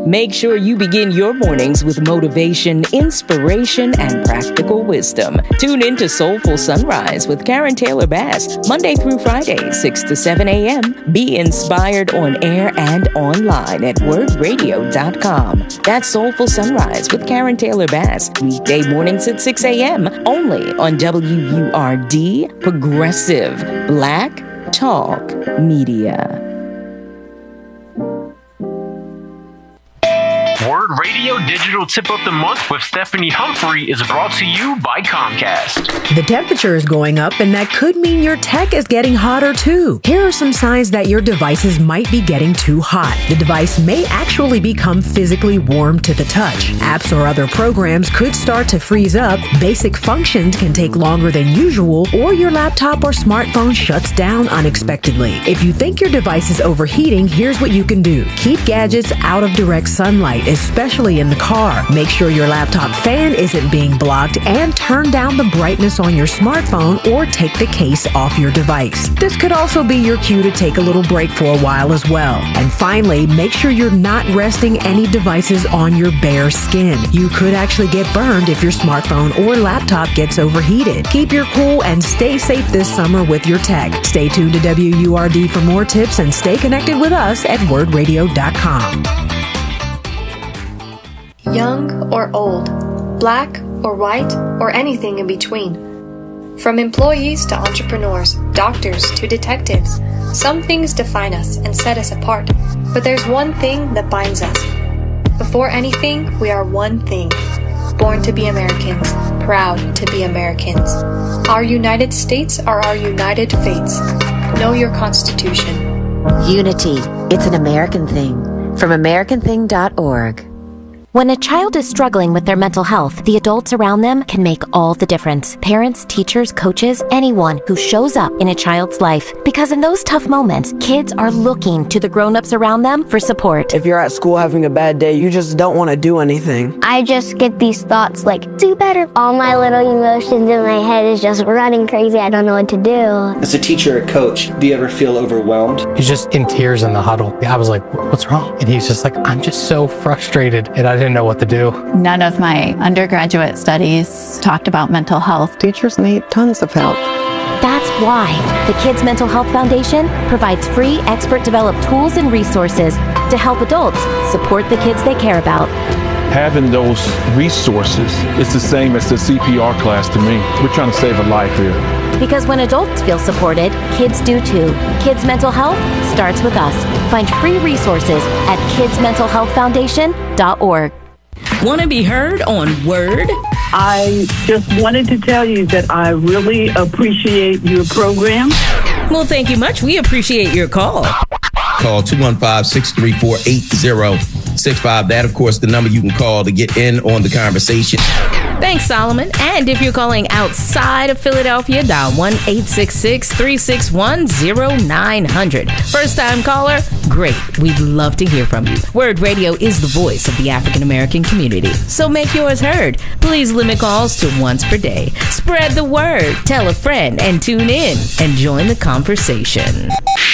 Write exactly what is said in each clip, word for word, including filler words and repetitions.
Make sure you begin your mornings with motivation, inspiration, and practical wisdom. Tune in to Soulful Sunrise with Karen Taylor Bass, Monday through Friday, six to seven a.m. Be inspired on air and online at word radio dot com. That's Soulful Sunrise with Karen Taylor Bass, weekday mornings at six a.m. only on W U R D, Progressive Black Talk Media. Word Radio Digital Tip of the Month with Stephanie Humphrey is brought to you by Comcast. The temperature is going up, and that could mean your tech is getting hotter too. Here are some signs that your devices might be getting too hot. The device may actually become physically warm to the touch. Apps or other programs could start to freeze up. Basic functions can take longer than usual, or your laptop or smartphone shuts down unexpectedly. If you think your device is overheating, here's what you can do. Keep gadgets out of direct sunlight, especially in the car. Make sure your laptop fan isn't being blocked, and turn down the brightness on your smartphone or take the case off your device. This could also be your cue to take a little break for a while as well. And finally, make sure you're not resting any devices on your bare skin. You could actually get burned if your smartphone or laptop gets overheated. Keep your cool and stay safe this summer with your tech. Stay tuned to W U R D for more tips and stay connected with us at word radio dot com. Young or old, black or white, or anything in between. From employees to entrepreneurs, doctors to detectives, some things define us and set us apart, but there's one thing that binds us. Before anything, we are one thing. Born to be Americans, proud to be Americans. Our United States are our united fates. Know your Constitution. Unity. It's an American thing. From American thing dot org. When a child is struggling with their mental health, the adults around them can make all the difference. Parents, teachers, coaches, anyone who shows up in a child's life. Because in those tough moments, kids are looking to the grown-ups around them for support. If you're at school having a bad day, you just don't want to do anything. I just get these thoughts like, do better. All my little emotions in my head is just running crazy. I don't know what to do. As a teacher or coach, do you ever feel overwhelmed? He's just in tears in the huddle. I was like, what's wrong? And he's just like, I'm just so frustrated. And I didn't know what to do. None of my undergraduate studies talked about mental health. Teachers need tons of help. That's why the Kids Mental Health Foundation provides free expert-developed tools and resources to help adults support the kids they care about. Having those resources is the same as the C P R class to me. We're trying to save a life here. Because when adults feel supported, kids do too. Kids Mental Health starts with us. Find free resources at kids mental health foundation dot org. Want to be heard on Word? I just wanted to tell you that I really appreciate your program. Well, thank you much. We appreciate your call. Call two one five, six three four, eight zero six five. That, of course, the number you can call to get in on the conversation. Thanks, Solomon. And if you're calling outside of Philadelphia, dial one eight six six, three six one, zero nine zero zero. First-time caller? Great. We'd love to hear from you. Word Radio is the voice of the African-American community. So make yours heard. Please limit calls to once per day. Spread the word. Tell a friend and tune in and join the conversation.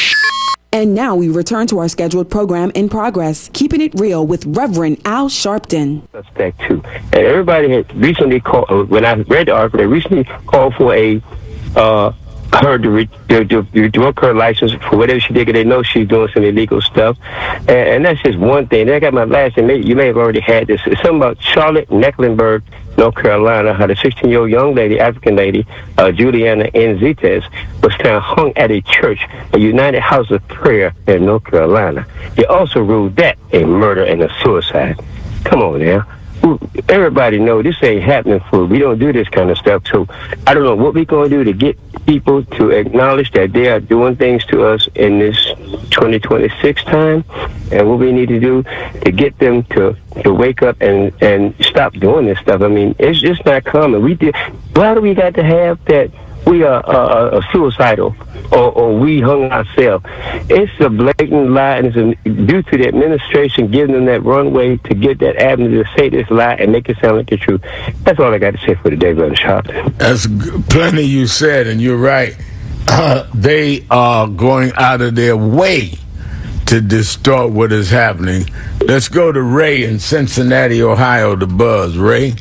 And now we return to our scheduled program In Progress, Keeping It Real with Reverend Al Sharpton. Suspect too. And everybody had recently called, when I read the article, they recently called for a, uh, her to, re- to, to revoke her license for whatever she did, because they know she's doing some illegal stuff. And, and that's just one thing. Then I got my last, and you may have already had this. It's something about Charlotte Mecklenburg, North Carolina, how the sixteen-year-old young lady, African lady, uh, Juliana Enzites, was found hung at a church, a United House of Prayer in North Carolina. They also ruled that a murder and a suicide. Come on now. Everybody know this ain't happening for, we don't do this kind of stuff. So I don't know what we're going to do to get people to acknowledge that they are doing things to us in this twenty twenty-six time, and what we need to do to get them to, to wake up and, and stop doing this stuff. I mean, it's just not common. We did, why do we got to have that we are uh, uh, suicidal or, or we hung ourselves? It's a blatant lie, and it's a, due to the administration giving them that runway to get that avenue to say this lie and make it sound like the truth. That's all I got to say for today, Brother Sharpton. That's plenty you said, and you're right. Uh, they are going out of their way to distort what is happening. Let's go to Ray in Cincinnati, Ohio, the Buzz. Ray?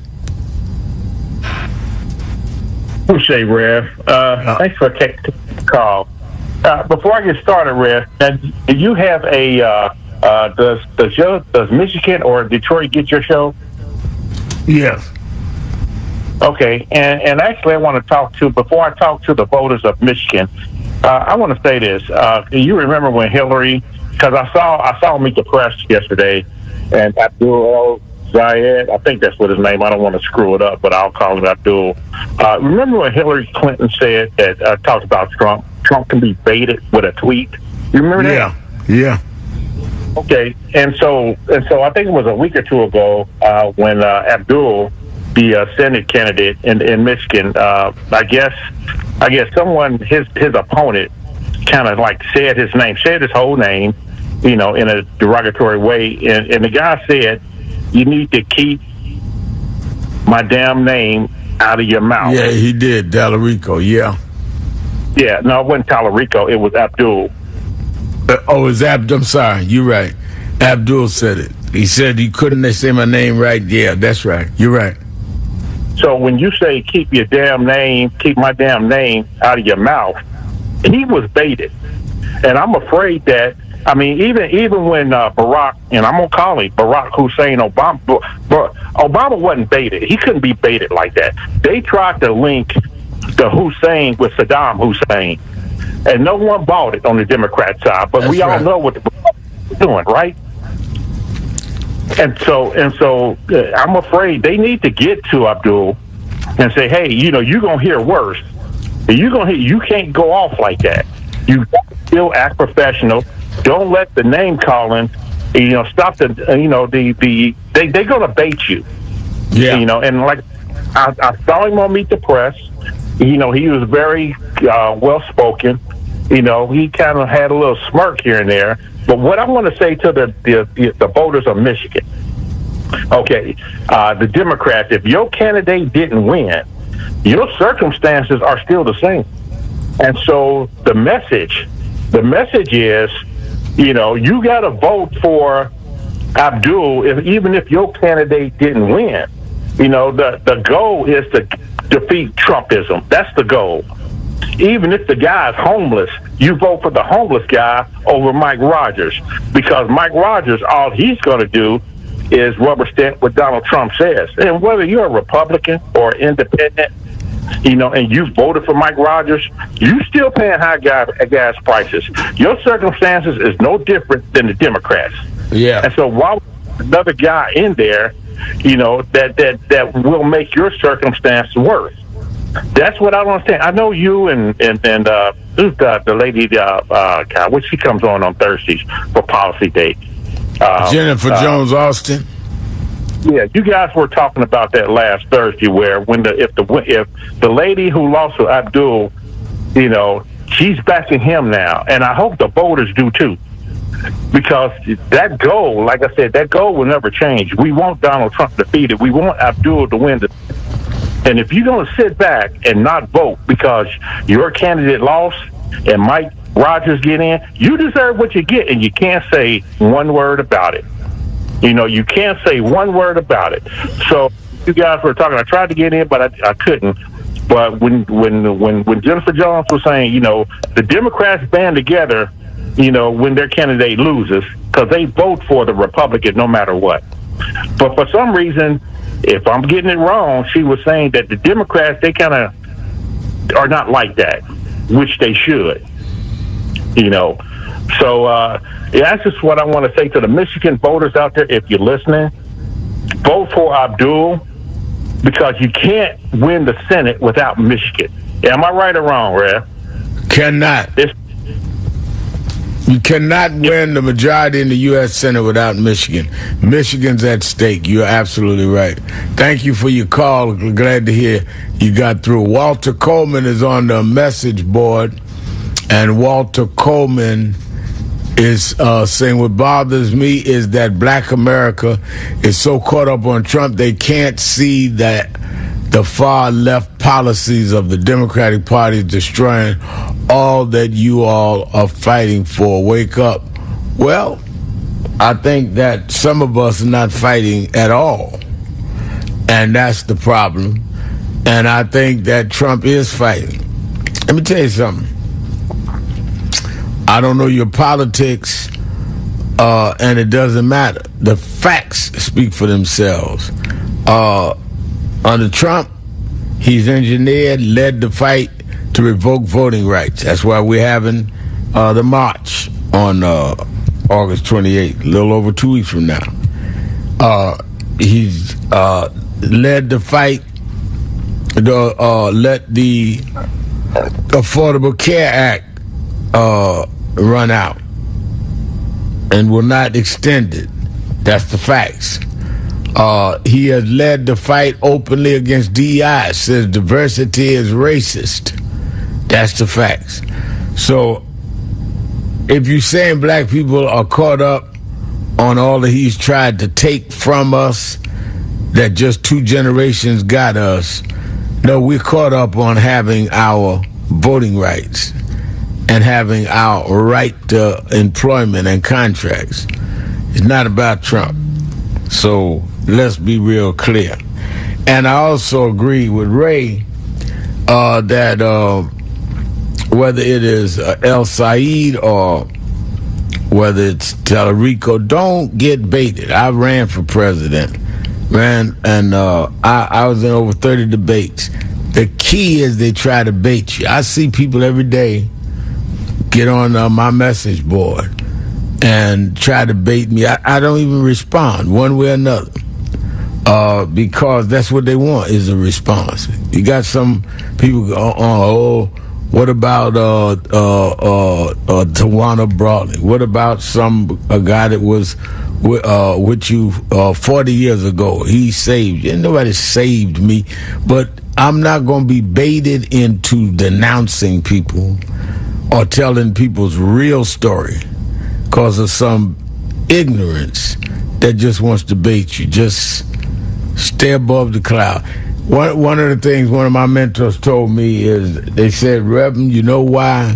Appreciate, Rev. Uh, thanks for taking the call. Uh, before I get started, Rev, do you have a, uh, uh, does, does, your, does Michigan or Detroit get your show? Yes. Okay, and, and actually I want to talk to, before I talk to the voters of Michigan, uh, I want to say this. Uh, you remember when Hillary, because I saw I saw Meet the Press yesterday, and Abdul Zayed, I think that's what his name, I don't want to screw it up, but I'll call him Abdul. Uh, remember when Hillary Clinton said that, uh, talked about Trump, Trump can be baited with a tweet? You remember that? Yeah, yeah. Okay, and so and so I think it was a week or two ago uh, when uh, Abdul, the uh, Senate candidate in, in Michigan, uh, I guess I guess someone, his his opponent, kind of like said his name, said his whole name, you know, in a derogatory way, and, and the guy said, "You need to keep my damn name out of your mouth." Yeah, he did, Tallarico, yeah. Yeah, no, it wasn't Tallarico, it was Abdul. Uh, oh, it's Abdul, I'm sorry, you're right. Abdul said it. He said he couldn't say my name right. Yeah, that's right, you're right. So when you say keep your damn name, keep my damn name out of your mouth, he was baited. And I'm afraid that, I mean, even even when uh, Barack, and I'm going to call him Barack Hussein Obama, but Obama wasn't baited. He couldn't be baited like that. They tried to link the Hussein with Saddam Hussein, and no one bought it on the Democrat side. But That's we all right. know what the Republicans are doing, right? And so, and so, uh, I'm afraid they need to get to Abdul and say, "Hey, you know, you're gonna hear worse. You're gonna hear. You can't go off like that. You still act professional. Don't let the name calling. You know, stop the. Uh, you know, the the they they're gonna bait you. Yeah. You know, and like I, I saw him on Meet the Press. You know, he was very uh, well spoken. You know, he kind of had a little smirk here and there. But what I want to say to the the, the voters of Michigan, okay, uh, the Democrats, if your candidate didn't win, your circumstances are still the same. And so the message, the message is, you know, you got to vote for Abdul, if, even if your candidate didn't win. You know, the, the goal is to defeat Trumpism. That's the goal. Even if the guy is homeless, you vote for the homeless guy over Mike Rogers, because Mike Rogers, all he's going to do is rubber stamp what Donald Trump says. And whether you're a Republican or independent, you know, and you voted for Mike Rogers, you still paying high gas, gas prices. Your circumstances is no different than the Democrats. Yeah. And so while another guy in there, you know, that that that will make your circumstance worse. That's what I don't understand. I know you and and and uh, who's the, the lady, uh, uh, God, which she comes on on Thursdays for Policy Day. Uh, Jennifer uh, Jones Austin. Yeah, you guys were talking about that last Thursday, where when the if the if the lady who lost to Abdul, you know, she's backing him now, and I hope the voters do too, because that goal, like I said, that goal will never change. We want Donald Trump defeated. We want Abdul to win the. And if you're going to sit back and not vote because your candidate lost and Mike Rogers get in, you deserve what you get, and you can't say one word about it. You know, you can't say one word about it. So you guys were talking. I tried to get in, but I, I couldn't. But when when when when Jennifer Jones was saying, you know, the Democrats band together, you know, when their candidate loses, because they vote for the Republican no matter what. But for some reason, if I'm getting it wrong, she was saying that the Democrats, they kind of are not like that, which they should, you know. So uh, yeah, that's just what I want to say to the Michigan voters out there. If you're listening, vote for Abdul, because you can't win the Senate without Michigan. Am I right or wrong, Rev? Cannot. It's You cannot win the majority in the U S Senate without Michigan. Michigan's at stake. You're absolutely right. Thank you for your call. Glad to hear you got through. Walter Coleman is on the message board, and Walter Coleman is uh, saying, what bothers me is that black America is so caught up on Trump they can't see that the far left policies of the Democratic Party is destroying all that you all are fighting for. Wake up, Well, I think that some of us are not fighting at all, and that's the problem. And I think that Trump is fighting. Let me tell you something. I don't know your politics, uh, and it doesn't matter. The facts speak for themselves. Uh, under Trump, he's engineered, led the fight to revoke voting rights. That's why we're having uh, the march on uh, August twenty-eighth, a little over two weeks from now. Uh, he's uh, led the fight to uh, let the Affordable Care Act uh, run out and will not extend it. That's the facts. Uh, he has led the fight openly against D E I, says diversity is racist. That's the facts. So if you're saying black people are caught up on all that he's tried to take from us, that just two generations got us, no, we're caught up on having our voting rights and having our right to employment and contracts. It's not about Trump. So let's be real clear. And I also agree with Ray uh, that uh, whether it is uh, El Said or whether it's Tallarico, don't get baited. I ran for president, ran, and uh, I, I was in over thirty debates. The key is they try to bait you. I see people every day get on uh, my message board and try to bait me. I, I don't even respond one way or another uh, because that's what they want is a response. You got some people go, oh, oh what about uh, uh, uh, uh, Tawana Brawley? What about some a guy that was with, uh, with you uh, forty years ago? He saved you. Nobody saved me, but I'm not going to be baited into denouncing people or telling people's real story because of some ignorance that just wants to bait you. Just stay above the cloud. One one of the things one of my mentors told me is they said, Reverend, you know why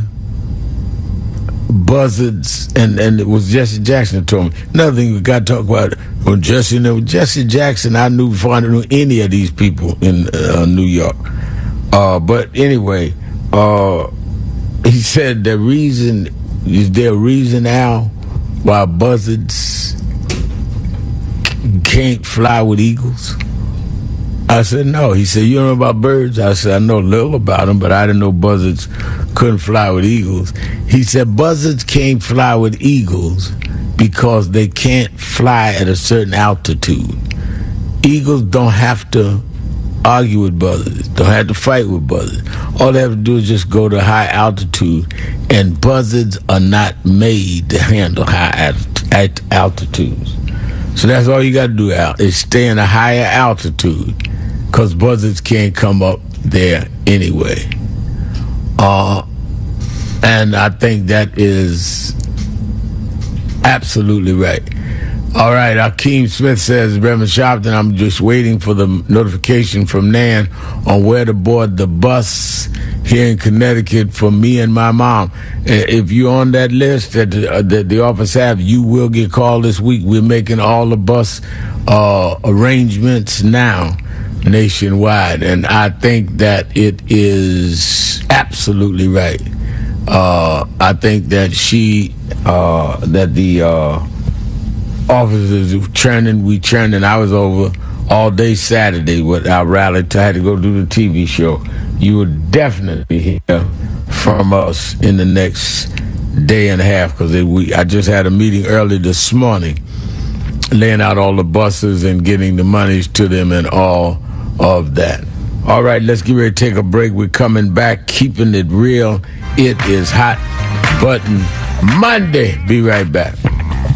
buzzards, and, and it was Jesse Jackson that told me. Another thing we got to talk about, when Jesse, you know, Jesse Jackson, I knew before I knew any of these people in uh, New York. Uh, but anyway, uh, he said the reason, is there a reason, Al, why buzzards can't fly with eagles? I said, no. He said, you don't know about birds? I said, I know a little about them, but I didn't know buzzards couldn't fly with eagles. He said, buzzards can't fly with eagles because they can't fly at a certain altitude. Eagles don't have to argue with buzzards, don't have to fight with buzzards. All they have to do is just go to high altitude, and buzzards are not made to handle high at altitudes. So that's all you got to do, Al, is stay in a higher altitude, because buzzards can't come up there anyway. Uh, and I think that is absolutely right. All right, Akeem Smith says, Reverend Sharpton, I'm just waiting for the notification from Nan on where to board the bus here in Connecticut for me and my mom. If you're on that list that the, uh, that the office have, you will get called this week. We're making all the bus uh, arrangements now nationwide, and I think that it is absolutely right. Uh, I think that she, uh, that the uh, officers churning, we churning. I was over all day Saturday with our rally. I had to go do the T V show. You will definitely hear from us in the next day and a half, because we I just had a meeting early this morning laying out all the buses and getting the monies to them and all of that. All right, let's get ready to take a break. We're coming back, keeping it real. It is Hot Button Monday. Be right back.